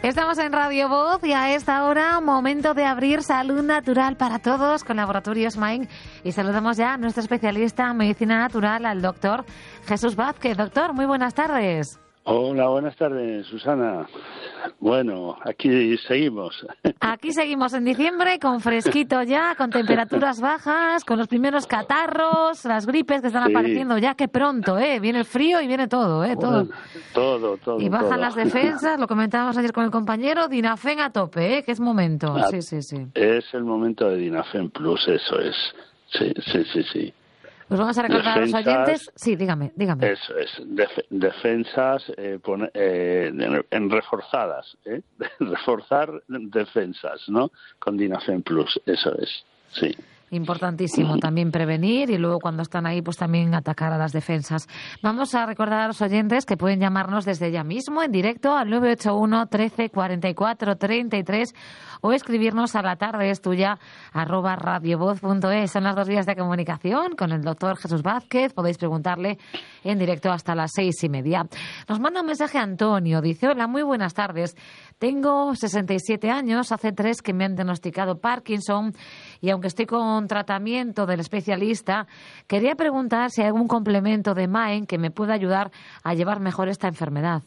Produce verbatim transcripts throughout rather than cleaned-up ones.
Estamos en Radio Voz y a esta hora, momento de abrir salud natural para todos con Laboratorios Main. Y saludamos ya a nuestro especialista en medicina natural, al doctor Jesús Vázquez. Doctor, muy buenas tardes. Hola, buenas tardes, Susana. Bueno, aquí seguimos. Aquí seguimos en diciembre con fresquito ya, con temperaturas bajas, con los primeros catarros, las gripes que están sí. apareciendo ya, que pronto, ¿eh? Viene el frío y viene todo, ¿eh? Todo, bueno, todo, todo. Y bajan todo. las defensas, lo comentábamos ayer con el compañero, Dinafen a tope, ¿eh? Que es momento. Ah, sí, sí, sí. Es el momento de Dinafen Plus, eso es. Sí, sí, sí, sí. Pues vamos a recordar defensas, a los oyentes. Sí, dígame, dígame. Eso es, def, defensas eh, pone, eh, en, en reforzadas, ¿eh? Reforzar defensas, ¿no? Con Dinafen Plus, eso es, sí. Importantísimo también prevenir y luego cuando están ahí pues también atacar a las defensas. Vamos a recordar a los oyentes que pueden llamarnos desde ya mismo en directo al nueve ocho uno, trece, cuarenta y cuatro, treinta y tres o escribirnos a la tarde es tuya arroba radiovoz punto es. Son las dos vías de comunicación con el doctor Jesús Vázquez. Podéis preguntarle en directo hasta las seis y media. Nos manda un mensaje Antonio. Dice: hola, muy buenas tardes. Tengo sesenta y siete años. Hace tres que me han diagnosticado Parkinson y aunque estoy con tratamiento del especialista, quería preguntar si hay algún complemento de Maen que me pueda ayudar a llevar mejor esta enfermedad.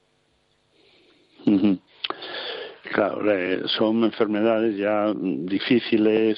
Uh-huh. Claro, eh, son enfermedades ya difíciles,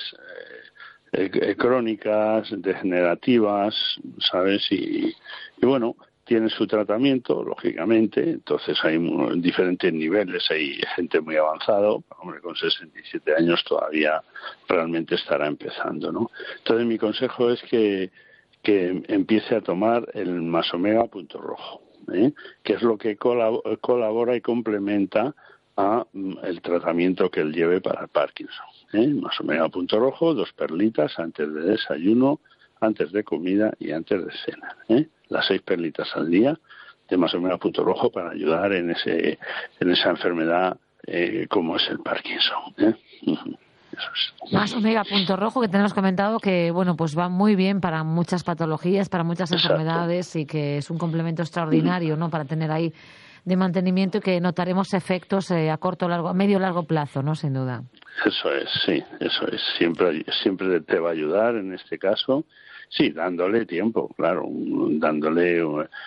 eh, eh, crónicas, degenerativas, ¿sabes? Y, y bueno, tiene su tratamiento, lógicamente, entonces hay diferentes niveles, hay gente muy avanzado, hombre, con sesenta y siete años todavía realmente estará empezando, ¿no? Entonces mi consejo es que, que empiece a tomar el Masomega Punto Rojo, ¿eh? Que es lo que colabora, colabora y complementa a el tratamiento que él lleve para el Parkinson, ¿eh? Masomega Punto Rojo, dos perlitas antes de desayuno, antes de comida y antes de cena, ¿eh? Las seis perlitas al día de Masomega Punto Rojo para ayudar en ese en esa enfermedad eh, como es el Parkinson, ¿eh? Uh-huh. Eso es. Masomega Punto Rojo, que tenemos comentado que bueno pues va muy bien para muchas patologías, para muchas Exacto. enfermedades y que es un complemento extraordinario, uh-huh. ¿no? Para tener ahí de mantenimiento y que notaremos efectos eh, a corto, largo, a medio largo plazo, ¿no? Sin duda. Eso es, sí, eso es. Siempre, siempre te va a ayudar en este caso. Sí, dándole tiempo, claro, dándole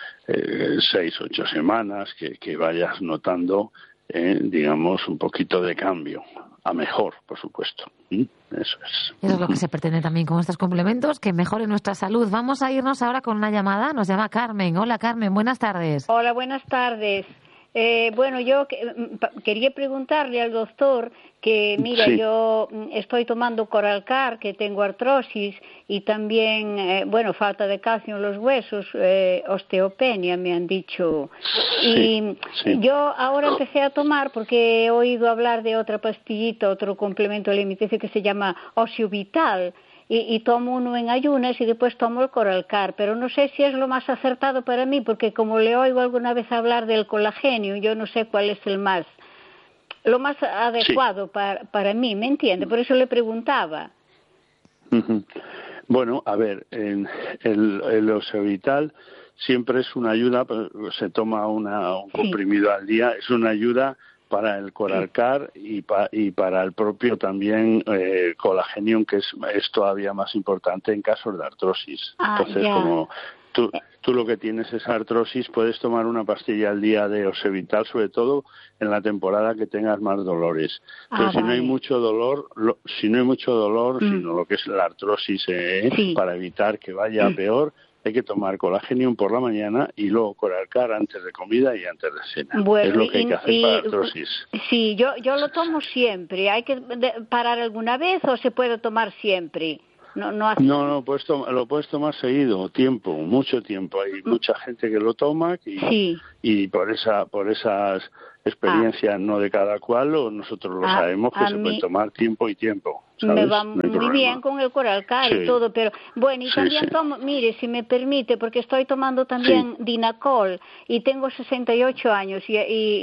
eh, seis, ocho semanas que, que vayas notando, eh, digamos, un poquito de cambio, a mejor, por supuesto. ¿Mm? Eso es. Eso es lo que se pretende también con estos complementos, que mejore nuestra salud. Vamos a irnos ahora con una llamada, nos llama Carmen. Hola Carmen, buenas tardes. Hola, buenas tardes. Eh, bueno, yo quería preguntarle al doctor que, mira, sí. yo estoy tomando Coralcar, que tengo artrosis y también, eh, bueno, falta de calcio en los huesos, eh, osteopenia, me han dicho. Y sí, sí. yo ahora empecé a tomar, porque he oído hablar de otra pastillita, otro complemento alimenticio que se llama Osteovital. Y, y tomo uno en ayunas y después tomo el Coralcar, pero no sé si es lo más acertado para mí, porque como le oigo alguna vez hablar del colágeno, yo no sé cuál es el más, lo más adecuado sí. para, para mí, ¿me entiende? Por eso le preguntaba. Uh-huh. Bueno, a ver, en el, el Osteovital siempre es una ayuda, se toma una, un comprimido sí. al día, es una ayuda para el Coralcar y, pa, y para el propio también eh, Colagenium, que es, es todavía más importante en casos de artrosis. Ah, Entonces, yeah. como tú, tú lo que tienes es artrosis, puedes tomar una pastilla al día de Osteovital, sobre todo en la temporada que tengas más dolores. Pero ah, si vale. no hay mucho dolor, lo, si no hay mucho dolor, mm. sino lo que es la artrosis, eh, sí. para evitar que vaya mm. peor, hay que tomar Colagenium por la mañana y luego Coralcar antes de comida y antes de cena. Bueno, es lo que hay que hacer y, para artrosis. Sí, yo yo lo tomo siempre. ¿Hay que parar alguna vez o se puede tomar siempre? No, no, hace... no, no puedes tom- lo puedes tomar seguido, tiempo, mucho tiempo. Hay mm. mucha gente que lo toma y, sí. y por esa por esas experiencias ah. no de cada cual, o nosotros lo ah, sabemos que se mí... puede tomar tiempo y tiempo. ¿sabes? Me va no muy problema. bien con el Coralcar sí. y todo, pero bueno, y sí, también sí. tomo, mire, si me permite, porque estoy tomando también sí. Dinacol y tengo sesenta y ocho años y, y,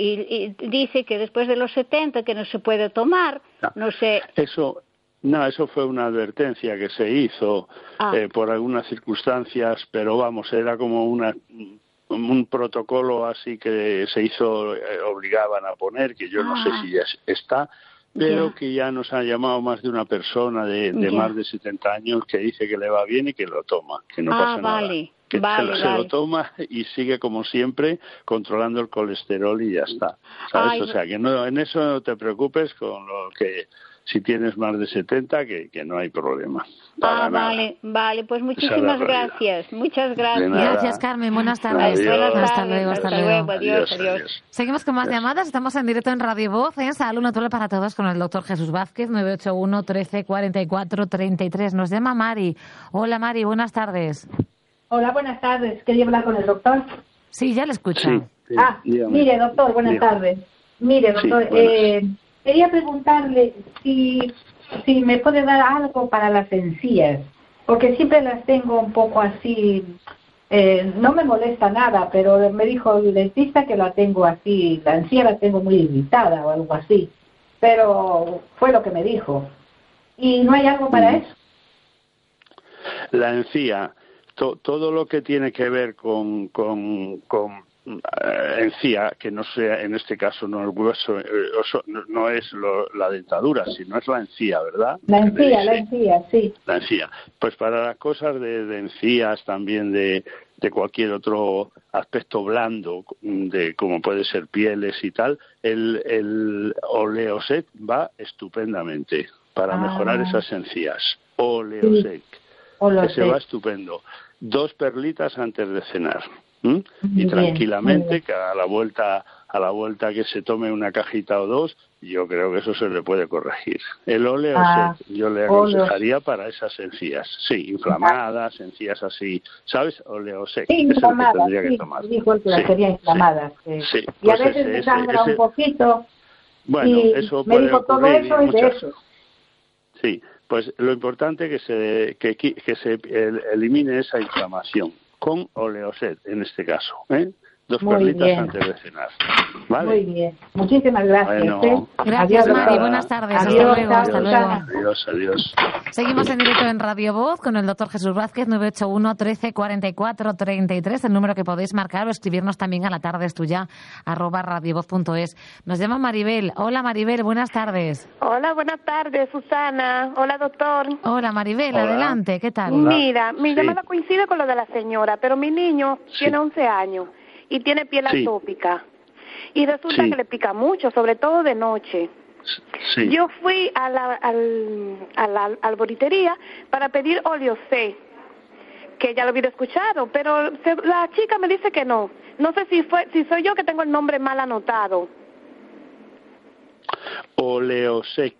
y, y dice que después de los setenta que no se puede tomar, no, no sé. Eso, no, eso fue una advertencia que se hizo ah. eh, por algunas circunstancias, pero vamos, era como una un protocolo así que se hizo, eh, obligaban a poner, que yo no Ah. sé si ya está, pero Ya. que ya nos ha llamado más de una persona de, de Ya. más de setenta años que dice que le va bien y que lo toma, que no Ah, pasa vale, nada. Que vale, se, lo, se vale. lo toma y sigue como siempre controlando el colesterol y ya está. ¿Sabes? Ay, o sea, que no, en eso no te preocupes con lo que si tienes más de setenta, que, que no hay problema. Para Ah, nada. vale, vale, pues Esa es muchísimas la realidad. gracias, muchas De gracias. nada. Gracias, Carmen. Buenas tardes. Adiós. Buenas Hasta tardes, luego, hasta, hasta luego. luego, adiós, adiós. Seguimos con más Adiós. llamadas. Estamos en directo en Radio Voz, en Salud Natural para Todos, con el doctor Jesús Vázquez, nueve ocho uno, trece, cuarenta y cuatro, treinta y tres. Nos llama Mari. Hola, Mari, buenas tardes. Hola, buenas tardes. ¿Quería hablar con el doctor? Sí, ya le escucho. Sí, sí, ah, dígame. mire, doctor, buenas Dígame. tardes. Mire, Sí, doctor, buenas. eh, quería preguntarle si, si me puede dar algo para las encías, porque siempre las tengo un poco así, eh, no me molesta nada, pero me dijo el dentista que la tengo así, la encía la tengo muy irritada o algo así, pero fue lo que me dijo. ¿Y no hay algo para Mm. eso? La encía, to- todo lo que tiene que ver con, con, con eh, encía, que no sea, en este caso no el hueso, eh, oso- no, no es lo- la dentadura, sino es la encía, ¿verdad? La Que me encía, la dice. encía, sí. La encía. Pues para las cosas de, de encías, también de, de cualquier otro aspecto blando, de como puede ser pieles y tal, el, el Oleoset va estupendamente para Ah. mejorar esas encías. Oleosec. O lo Que se sé. va estupendo. Dos perlitas antes de cenar. ¿m? Muy Y bien, muy tranquilamente, bien. que a la vuelta a la vuelta que se tome una cajita o dos, yo creo que eso se le puede corregir. El óleo Ah, yo le óleo. aconsejaría para esas encías. Sí, inflamadas, encías así, ¿sabes? Oleosec. Sí, es el que inflamadas, tendría que sí, tomar. dijo el que las Sí, tenía sí, inflamadas. sí. sí, Y a pues veces ese- me ese- sangra ese- un poquito. Bueno, y eso me puede dijo todo ocurrir y eso y de muchas- eso. Sí, pues lo importante es que se, que, qui- que se el- elimine esa inflamación con Oleoset, en este caso, ¿eh? Dos Muy perlitas bien. antes de cenar. ¿Vale? Muy bien. Muchísimas gracias. Bueno. ¿eh? Gracias, Adiós, Mari. doctor. Buenas tardes. Adiós, Hasta luego. chao, Hasta Adiós, luego. Susana. adiós, adiós. Seguimos en directo en Radio Voz con el doctor Jesús Vázquez, nueve ocho uno, trece, cuarenta y cuatro, treinta y tres, el número que podéis marcar o escribirnos también a la tarde es tuya, arroba radiovoz punto es. Nos llama Maribel. Hola, Maribel, buenas tardes. Hola, buenas tardes, Susana. Hola, doctor. Hola, Maribel, Hola. adelante, ¿qué tal? Hola. Mira, mi Sí. llamada coincide con lo de la señora, pero mi niño Sí. tiene once años y tiene piel Sí. atópica. Y resulta Sí. que le pica mucho, sobre todo de noche. Sí. Yo fui a la, al, a la alboritería para pedir óleo C, que ya lo hubiera escuchado, pero se- la chica me dice que no. No sé si fue, si soy yo que tengo el nombre mal anotado. Oleosec.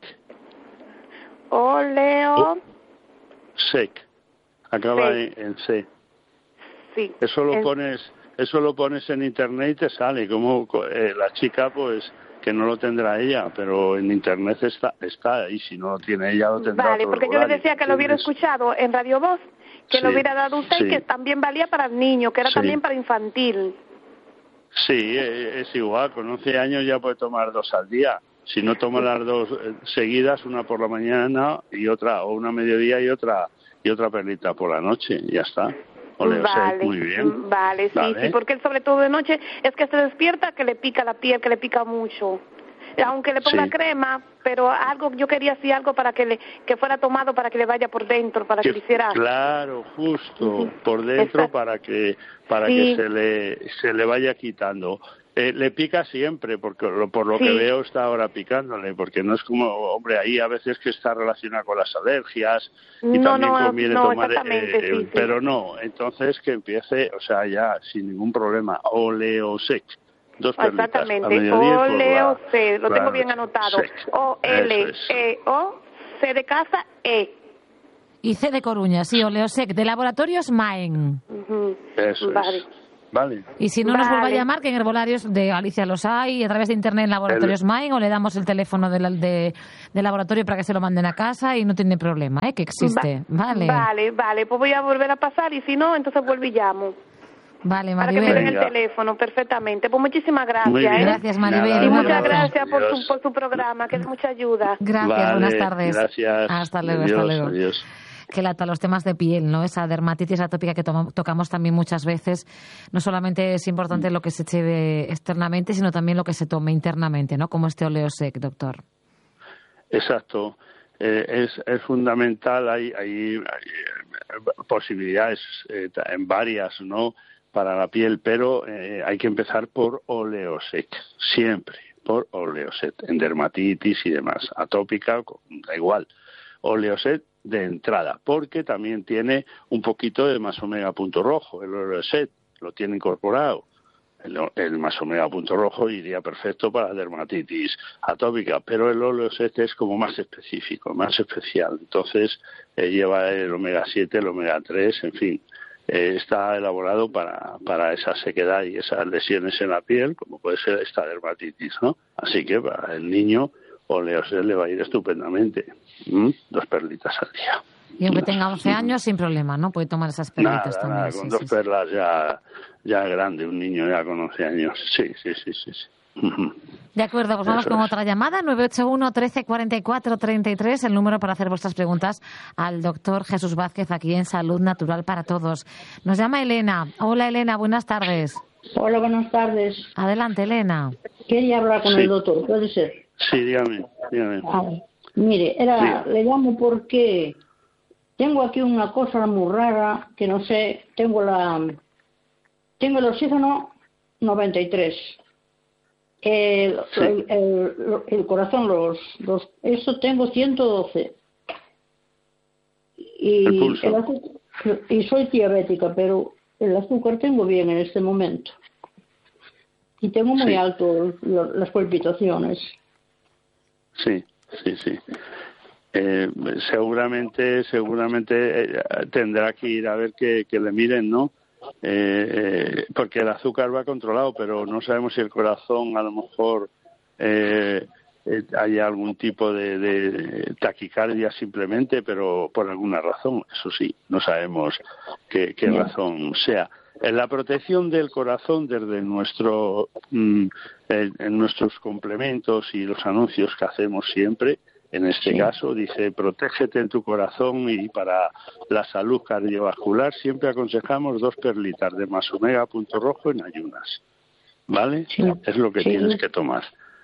Oleo, Oh. Sec. Acaba Sí. en, en C. sí. Eso lo En- pones, eso lo pones en internet y te sale. Como eh, la chica, pues, que no lo tendrá ella, pero en internet está, está, y si no lo tiene ella, lo tendrá Vale, otro porque yo le lugar, decía que lo hubiera ¿entiendes? escuchado en Radio Voz, que lo Sí, hubiera dado usted sí. y que también valía para el niño, que era Sí. también para infantil. Sí, eh, es igual, con once años ya puede tomar dos al día. Si no toma las dos eh, seguidas, una por la mañana y otra, o una a mediodía y otra y otra perlita por la noche, ya está. Ole, o sea, Vale, muy bien. vale, sí, Vale. sí, porque él sobre todo de noche es que se despierta que le pica la piel, que le pica mucho. Aunque le ponga Sí. crema, pero algo, yo quería así algo para que le que fuera tomado para que le vaya por dentro, para que, le hiciera. Claro, justo, Ujú. por dentro Exacto. para que para Sí. que se le se le vaya quitando. Eh, le pica siempre, porque lo- por lo Sí. que veo está ahora picándole, porque no es como, hombre, ahí a veces que está relacionado con las alergias y No, también no, conviene no, tomar, exactamente, eh, sí, sí. pero no, entonces que empiece, o sea, ya sin ningún problema, Oleosec, dos perlitas a Exactamente, mediodía y por Oleo la- C, lo la tengo bien noche. anotado. Sec. O L Eso es. E O C de casa E. Y C de Coruña, sí, Oleosec, de Laboratorios Maen. Ujú. Eso Vale. es. Vale. Y si no nos vuelva a Vale. llamar, que en herbolarios de Galicia los hay, y a través de internet en Laboratorios El- Maen, o le damos el teléfono del de, del laboratorio para que se lo manden a casa y no tiene problema, ¿eh? Que existe. Va- Vale. Vale, vale, pues voy a volver a pasar y si no, entonces vuelvo y llamo. Vale, Para que me den Maribel. el Venga. teléfono, perfectamente. Pues muchísimas gracias, Muy bien. ¿eh? Gracias, Maribel. Nada, Y Un muchas abrazo. gracias por Adiós. su, por su programa, que es mucha ayuda. Gracias, Vale, buenas tardes. Gracias. Hasta luego, Adiós, hasta luego. Adiós. que lata los temas de piel, ¿no? Esa dermatitis atópica que to- tocamos también muchas veces. No solamente es importante lo que se eche externamente, sino también lo que se tome internamente, ¿no? Como este Oleosec, doctor. Exacto. Eh, es, es fundamental, hay, hay, hay posibilidades eh, en varias, ¿no?, para la piel, pero eh, hay que empezar por Oleosec, siempre por Oleosec, en dermatitis y demás, atópica, da igual, Oleosec de entrada, porque también tiene un poquito de más omega punto rojo, el Oleosec lo tiene incorporado. El, el más omega punto rojo iría perfecto para la dermatitis atópica, pero el Oleosec es como más específico, más especial. Entonces eh, lleva el omega siete, el omega tres, en fin, eh, está elaborado para, para esa sequedad y esas lesiones en la piel, como puede ser esta dermatitis, ¿no? Así que para el niño Oleosec le va a ir estupendamente. ¿Mm? Dos perlitas al día. Y aunque tenga once años, sin problema, ¿no? Puede tomar esas perlitas nada, también. Nada, sí, con sí, dos sí. perlas ya, ya grande, un niño ya con once años. Sí, sí, sí, sí. sí. De acuerdo, pues vamos Eso con es. otra llamada, nueve ocho uno, trece, cuarenta y cuatro, treinta y tres, el número para hacer vuestras preguntas al doctor Jesús Vázquez aquí en Salud Natural para Todos. Nos llama Elena. Hola, Elena, buenas tardes. Hola, buenas tardes. Adelante, Elena. Quería hablar con Sí. el doctor, ¿puede ser? Sí, dígame, dígame. Ah, mire, era, Sí. le llamo porque tengo aquí una cosa muy rara que no sé, tengo la tengo el oxígeno noventa y tres. El, Sí. el, el, el corazón, los, los, eso tengo ciento doce. Y, El pulso. azúcar, y soy diabética, pero el azúcar tengo bien en este momento. Y tengo muy Sí. alto lo- las palpitaciones. Sí, sí, sí. Eh, seguramente, seguramente eh, tendrá que ir a ver que, que le miren, ¿no? Eh, eh, porque el azúcar va controlado, pero no sabemos si el corazón a lo mejor eh, eh, hay algún tipo de, de taquicardia simplemente, pero por alguna razón, eso sí, no sabemos qué, qué Bien. razón sea. En la protección del corazón, desde nuestro mm, en, en nuestros complementos y los anuncios que hacemos siempre, en este Sí. caso, dice, protégete en tu corazón, y para la salud cardiovascular siempre aconsejamos dos perlitas de más omega punto rojo en ayunas, ¿vale? Sí. Es lo que Sí. tienes que tomar.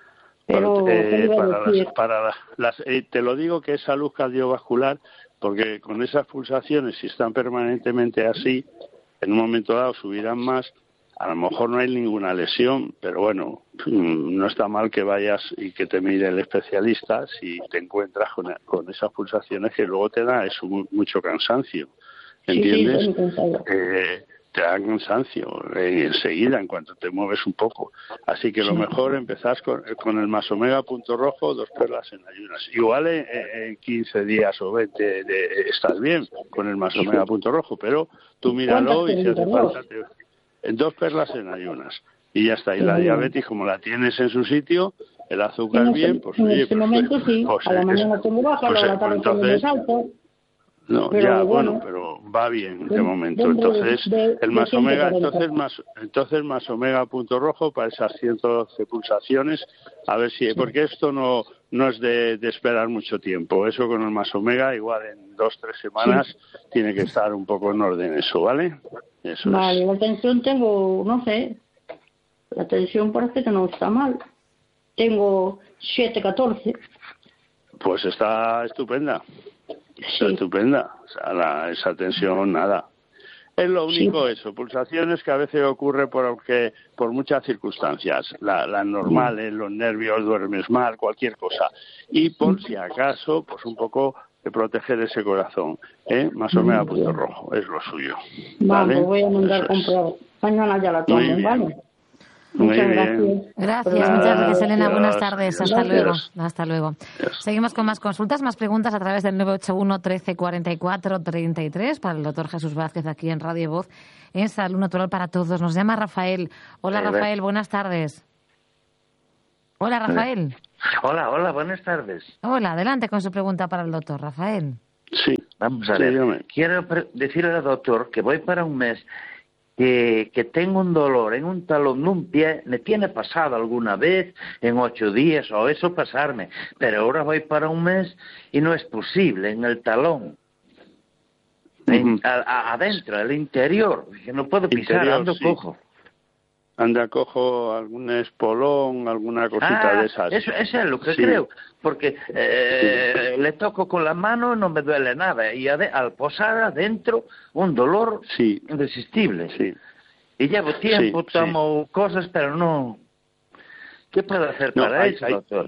Pero, Eh, ¿qué iba a para decir? las, para las, las- eh, te lo digo que es salud cardiovascular, porque con esas pulsaciones, si están permanentemente así, en un momento dado subirán más. A lo mejor no hay ninguna lesión, pero bueno, no está mal que vayas y que te mire el especialista si te encuentras con, con esas pulsaciones que luego te da eso, mu- mucho cansancio, Sí, sí, ¿entiendes? estoy muy cansada. Eh, te da cansancio eh, enseguida, en cuanto te mueves un poco. Así que lo Sí. mejor empezás con, con el más omega punto rojo, dos perlas en ayunas. Igual en, en quince días o veinte de, estás bien con el más omega punto rojo, pero tú míralo y si hace perlitas, falta, te, en dos perlas en ayunas. Y ya está. Y Sí, la muy bien. diabetes, como la tienes en su sitio, el azúcar En este, bien, pues en oye, este pues, momento sí, pues, a la es- mañana tengo baja, pues, a la eh, tarde pues, tengo entonces, más alta. no, Pero ya, bueno, bueno, pero va bien de den- momento. dentro de- Entonces, de- el de más omega, ciento cuarenta. entonces más, entonces más omega punto rojo para esas ciento doce pulsaciones, a ver si, porque esto no no es de, de esperar mucho tiempo. Eso con el más omega, igual en dos, tres semanas, tiene que estar un poco en orden eso, ¿vale? Eso Vale, es. la tensión tengo, no sé, la tensión parece que no está mal. Tengo siete catorce. Pues está estupenda. Está Sí. estupenda. O sea, la- esa tensión, nada. Es lo único eso, pulsaciones que a veces ocurre porque, por muchas circunstancias, la, la normales, los nervios, duermes mal, cualquier cosa. Y por si acaso, pues un poco de proteger ese corazón, ¿eh? Más o menos punto rojo, es lo suyo. ¿Vale? Vamos, voy a mandar a Eso es. comprar. Mañana ya la tomo, Muy bien. ¿vale? Muy Muchas bien. gracias. Gracias, Perdón. muchas gracias, Elena. Buenas Adiós, tardes. adiós, Hasta adiós. luego. Hasta luego. Adiós. Seguimos con más consultas, más preguntas a través del nueve ocho uno, trece, cuarenta y cuatro, treinta y tres para el doctor Jesús Vázquez aquí en Radio Voz en Salud Natural para Todos. Nos llama Rafael. Hola, Eh, Rafael. Buenas tardes. Hola, Rafael. Hola, hola, buenas tardes. Hola, adelante con su pregunta para el doctor, Rafael. Sí. Vamos a Sí, ver. dígame. Quiero pre- decirle al doctor que voy para un mes, que, que tengo un dolor en un talón de un pie. Me tiene pasado alguna vez en ocho días o eso pasarme, pero ahora voy para un mes y no es posible en el talón. Uh-huh. A, a, adentro, el interior, que no puedo pisar, interior, ando sí. cojo. Anda cojo algún espolón, alguna cosita ah, de esas. Eso, eso es lo que sí. creo, porque eh, sí. le toco con la mano, no me duele nada, y ade, al posar adentro un dolor sí. irresistible. Sí. Y llevo tiempo, sí, tomo sí. cosas, pero no... ¿Qué puedo hacer no, para hay, eso, hay, doctor?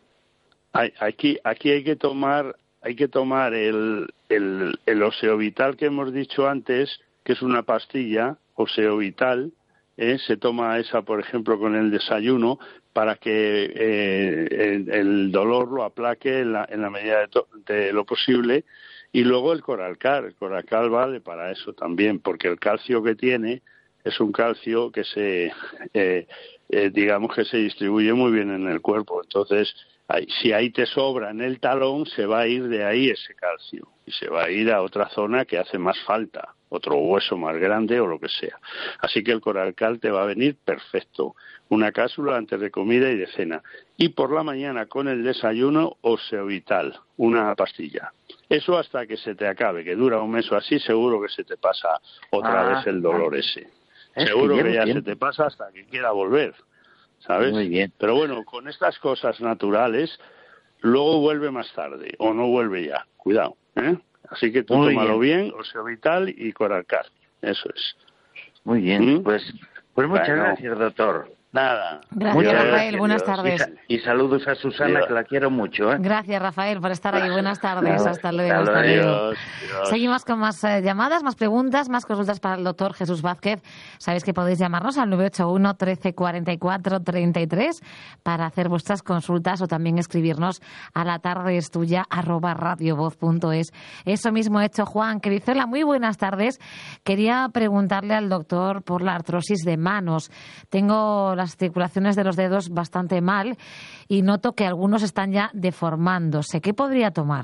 Hay, aquí, aquí hay que tomar, hay que tomar el, el, el Oseovital que hemos dicho antes, que es una pastilla, Oseovital. Eh, se toma esa, por ejemplo, con el desayuno para que eh, el, el dolor lo aplaque en la, en la medida de, to, de lo posible. Y luego el Coralcar. El Coralcar vale para eso también, porque el calcio que tiene es un calcio que se, eh, eh, digamos que se distribuye muy bien en el cuerpo. Entonces, ahí, si ahí te sobra en el talón, se va a ir de ahí ese calcio y se va a ir a otra zona que hace más falta, otro hueso más grande o lo que sea. Así que el Coralcal te va a venir perfecto. Una cápsula antes de comida y de cena. Y por la mañana con el desayuno, Oseovital, una pastilla. Eso hasta que se te acabe, que dura un mes o así, seguro que se te pasa otra ah, vez el dolor ese. Es seguro que, que ya tiempo. se te pasa hasta que quiera volver, ¿sabes? Muy bien. Pero bueno, con estas cosas naturales, luego vuelve más tarde, o no vuelve ya. Cuidado, ¿eh? Así que tú Muy tómalo bien, bien Oseovital y Coralcar. Eso es. Muy bien, ¿Mm? pues, pues muchas bueno. gracias, doctor. Nada. Gracias, Dios, Rafael. Buenas Dios. tardes. Y, y saludos a Susana, Dios. que la quiero mucho. ¿eh? Gracias, Rafael, por estar ahí. Buenas tardes. Hasta luego. Hasta Hasta luego. luego. Dios, Dios. Seguimos con más eh, llamadas, más preguntas, más consultas para el doctor Jesús Vázquez. Sabéis que podéis llamarnos al nueve ocho uno, trece, cuarenta y cuatro, treinta y tres para hacer vuestras consultas o también escribirnos a la tarde es tuya arroba radiovoz punto es. Eso mismo ha hecho Juan, que dice: hola, muy buenas tardes. Quería preguntarle al doctor por la artrosis de manos. Tengo las articulaciones de los dedos bastante mal y noto que algunos están ya deformándose. ¿Qué podría tomar?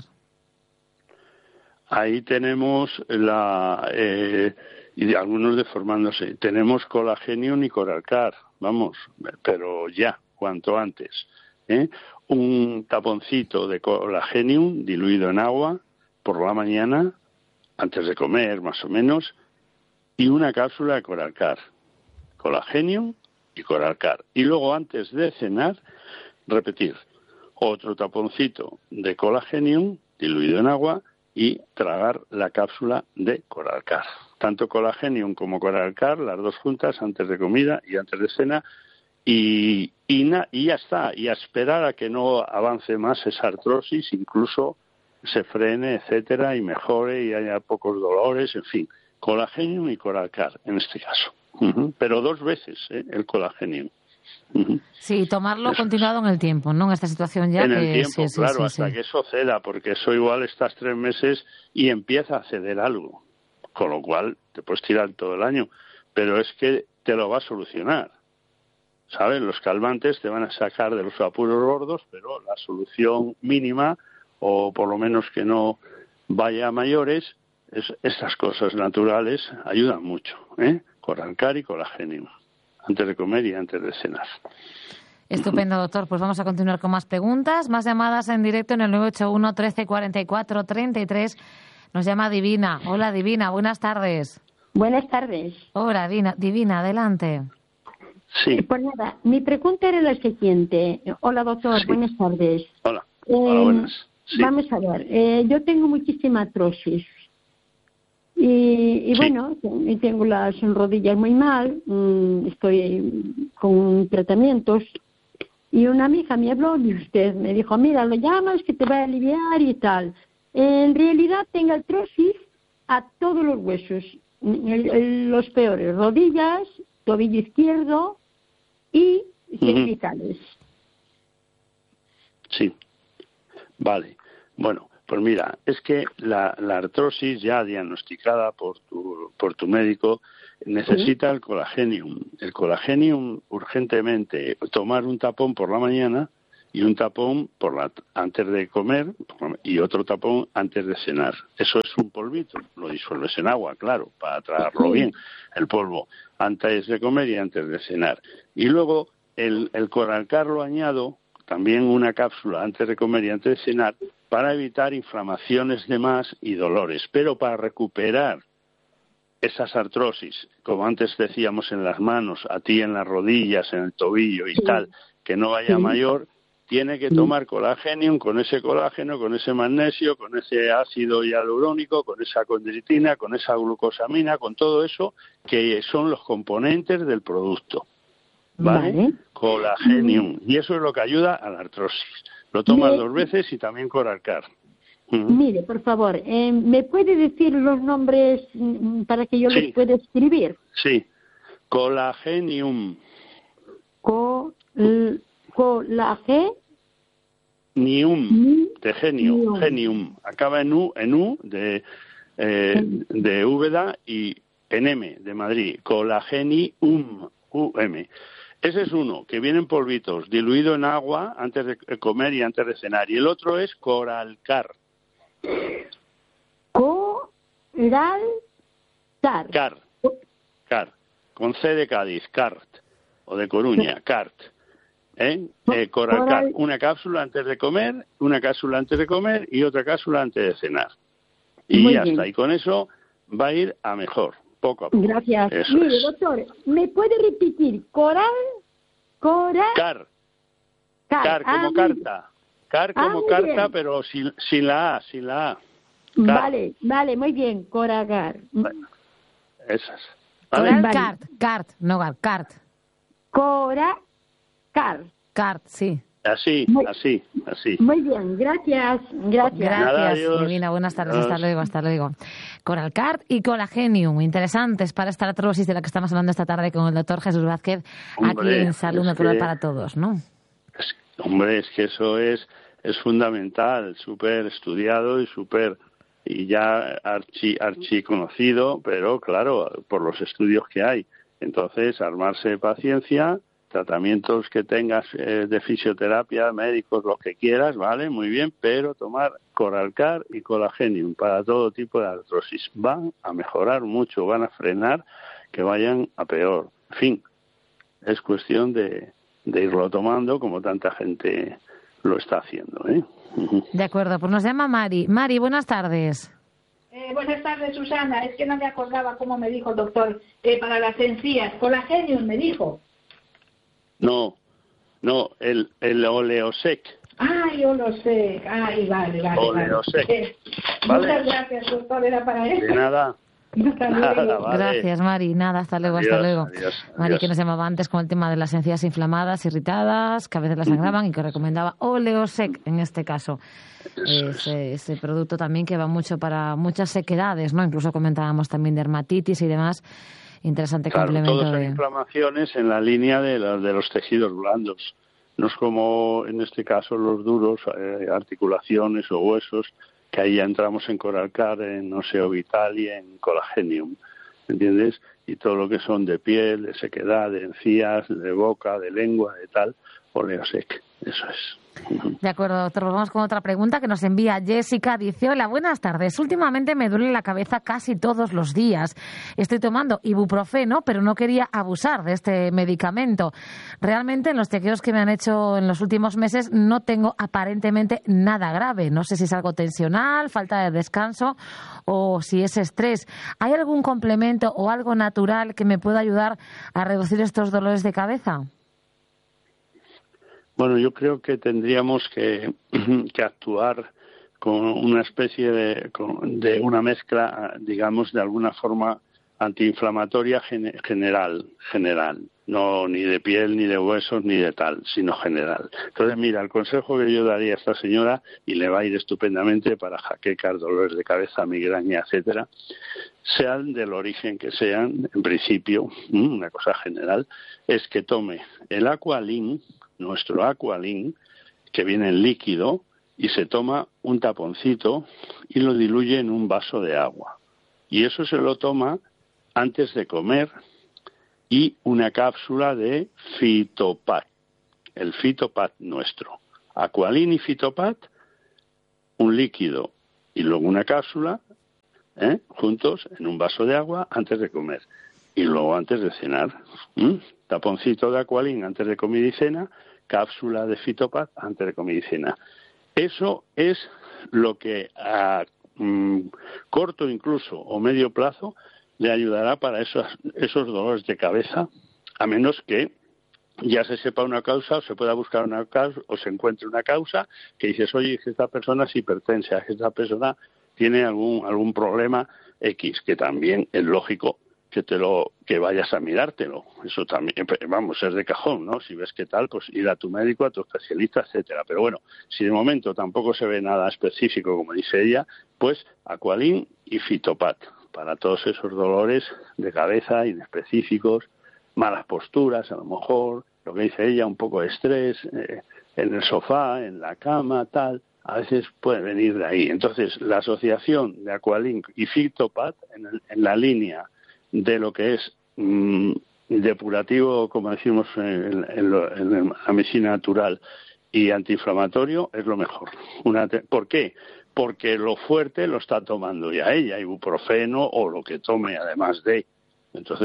Ahí tenemos la eh, y algunos deformándose. Tenemos Colagenium y Coralcar, vamos, pero ya, cuanto antes. ¿eh? Un taponcito de Colagenium diluido en agua por la mañana, antes de comer más o menos, y una cápsula de Coralcar. Colagenium y Coralcar. Y luego antes de cenar, repetir otro taponcito de Colagenium diluido en agua y tragar la cápsula de Coralcar. Tanto Colagenium como Coralcar, las dos juntas antes de comida y antes de cena, y, y, na, y ya está, y a esperar a que no avance más esa artrosis, incluso se frene, etcétera, y mejore y haya pocos dolores, en fin, Colagenium y Coralcar en este caso. Uh-huh. Pero dos veces ¿eh? el Colagenium. Uh-huh. Sí, tomarlo eso continuado es. En el tiempo, ¿no? En esta situación ya en que... el tiempo, sí, claro, sí, sí, hasta sí. que eso ceda, porque eso igual estás tres meses y empieza a ceder algo, con lo cual te puedes tirar todo el año, pero es que te lo va a solucionar, ¿sabes? Los calmantes te van a sacar de los apuros gordos, pero la solución mínima, o por lo menos que no vaya a mayores, es, estas cosas naturales ayudan mucho, ¿eh? Coralcar y Colagenium, antes de comer y antes de cenar. Estupendo, doctor. Pues vamos a continuar con más preguntas, más llamadas en directo en el nueve ocho uno, trece, cuarenta y cuatro, treinta y tres. Nos llama Divina. Hola, Divina, buenas tardes. Buenas tardes. Hola, Divina, Divina, adelante. Sí. Pues nada, mi pregunta era la siguiente. Hola, doctor, sí. Buenas tardes. Hola, eh, Hola buenas. Sí. Vamos a ver, eh, yo tengo muchísima artrosis. Y, y sí. bueno, tengo las rodillas muy mal, estoy con tratamientos. Y una amiga me habló de usted, me dijo: mira, lo llamas que te va a aliviar y tal. En realidad tengo artrosis a todos los huesos, el, el, los peores, rodillas, tobillo izquierdo y cervicales. Sí, vale. Bueno, pues mira, es que la, la artrosis ya diagnosticada por tu, por tu médico necesita ¿Sí? el Colagenium. El Colagenium urgentemente, tomar un tapón por la mañana y un tapón por la, antes de comer y otro tapón antes de cenar. Eso es un polvito, lo disuelves en agua, claro, para tragarlo bien, el polvo, antes de comer y antes de cenar. Y luego el, el Coralcar lo añado, también una cápsula antes de comer y antes de cenar, para evitar inflamaciones de más y dolores. Pero para recuperar esas artrosis, como antes decíamos en las manos, a ti en las rodillas, en el tobillo y sí. tal, que no vaya sí. mayor, tiene que tomar Colagenium con ese colágeno, con ese magnesio, con ese ácido hialurónico, con esa condritina, con esa glucosamina, con todo eso que son los componentes del producto. ¿Vale? vale. Colagenium. Y eso es lo que ayuda a la artrosis. Lo tomas Mire, dos veces y también Coralcar. Uh-huh. Mire, por favor, eh, ¿me puede decir los nombres para que yo sí. los pueda escribir? Sí. Colagenium. Co, l, colage. Nium, de genio, Nium. Genium. Acaba en U, en U de, eh, de Úbeda y en M, de Madrid. Colagenium, U M. Ese es uno, que viene en polvitos, diluido en agua antes de comer y antes de cenar. Y el otro es Coralcar. Coralcar. Car. Car. Con C de Cádiz, Cart. O de Coruña, Cart. ¿Eh? Eh, Coralcar. Una cápsula antes de comer, una cápsula antes de comer y otra cápsula antes de cenar. Y Muy ya bien. está. Y con eso va a ir a mejor. Poco a poco. Gracias. Eso Mire, es. doctor, ¿me puede repetir? Coral, coral. Car. Car, Car como ah, carta. Car como ah, carta, bien. pero sin, sin la A, sin la A. Car. Vale, vale, muy bien, Coralcar. Bueno, esas. ¿Vale? Coral cart, cart, no gar, cart. Coralcar. Cart, sí. Así, muy, así, así. Muy bien, gracias, gracias. Gracias, Divina, buenas tardes, adiós. hasta luego, hasta luego. Coralcart y Colagenium, interesantes para esta artrosis de la que estamos hablando esta tarde con el doctor Jesús Vázquez, hombre, aquí en Salud Natural que, para Todos, ¿no? Es, hombre, es que eso es, es fundamental, súper estudiado y súper, y ya archi, archi conocido, pero claro, por los estudios que hay. Entonces, armarse de paciencia, tratamientos que tengas eh, de fisioterapia, médicos, lo que quieras, ¿vale? Muy bien, pero tomar Coralcar y Colagenium para todo tipo de artrosis. Van a mejorar mucho, van a frenar que vayan a peor. En fin, es cuestión de, de irlo tomando como tanta gente lo está haciendo, ¿eh? De acuerdo, pues nos llama Mari. Mari, buenas tardes. Eh, buenas tardes, Susana. Es que no me acordaba cómo me dijo el doctor eh, para las encías. Colagenium me dijo. No, no, el, el Oleosec. Ay, Oleosec. Ay, vale, vale. Oleosec. Vale. Eh, ¿Vale? Muchas gracias, doctor. Era para eso. De nada. Nada, vale. Gracias, Mari. Nada, hasta luego, adiós, hasta luego. Adiós, Mari, adiós. que nos llamaba antes con el tema de las encías inflamadas, irritadas, que a veces las sangraban y que recomendaba Oleosec en este caso. Ese, ese producto también que va mucho para muchas sequedades, ¿no? Incluso comentábamos también dermatitis y demás. Interesante claro, complemento. Todos son de... inflamaciones en la línea de, la, de los tejidos blandos. No es como en este caso los duros, eh, articulaciones o huesos, que ahí ya entramos en Coralcar, en Oseo Vital y en Colagenium, ¿entiendes? Y todo lo que son de piel, de sequedad, de encías, de boca, de lengua, de tal, Oleosec, eso es. De acuerdo, doctor. Vamos con otra pregunta que nos envía Jessica. Dice, hola, buenas tardes. Últimamente me duele la cabeza casi todos los días. Estoy tomando ibuprofeno, pero no quería abusar de este medicamento. Realmente en los chequeos que me han hecho en los últimos meses no tengo aparentemente nada grave. No sé si es algo tensional, falta de descanso o si es estrés. ¿Hay algún complemento o algo natural que me pueda ayudar a reducir estos dolores de cabeza? Bueno, yo creo que tendríamos que, que actuar con una especie de, con, de una mezcla, digamos, de alguna forma antiinflamatoria gen, general, general, no ni de piel, ni de huesos, ni de tal, sino general. Entonces, mira, el consejo que yo daría a esta señora, y le va a ir estupendamente para jaquecas, dolores de cabeza, migraña, etcétera, sean del origen que sean, en principio, una cosa general, es que tome el Aqualin, nuestro Aqualin, que viene en líquido, y se toma un taponcito y lo diluye en un vaso de agua. Y eso se lo toma antes de comer y una cápsula de Fitopat, el Fitopat nuestro. Aqualin y Fitopat, un líquido y luego una cápsula, ¿eh? juntos en un vaso de agua antes de comer. Y luego antes de cenar, ¿Mm? taponcito de Aqualin antes de comer y cena, cápsula de Fitopat antes de comer y cena. Eso es lo que a mm, corto incluso o medio plazo le ayudará para esos, esos dolores de cabeza, a menos que ya se sepa una causa o se pueda buscar una causa o se encuentre una causa que dices, oye, que esta persona es hipertensa, que esta persona tiene algún algún problema X, que también es lógico que te lo que vayas a mirártelo. Eso también, vamos, es de cajón, ¿no? Si ves que tal, pues ir a tu médico, a tu especialista, etcétera. Pero bueno, si de momento tampoco se ve nada específico, como dice ella, pues Aqualin y Fitopat para todos esos dolores de cabeza inespecíficos, malas posturas, a lo mejor, lo que dice ella, un poco de estrés, eh, en el sofá, en la cama, tal, a veces puede venir de ahí. Entonces, la asociación de Aqualin y Fitopat en, el, en la línea de lo que es mmm, depurativo, como decimos en, en, lo, en la medicina natural, y antiinflamatorio, es lo mejor. Una te- ¿Por qué? Porque lo fuerte lo está tomando ya ella, ibuprofeno o lo que tome además de. Entonces,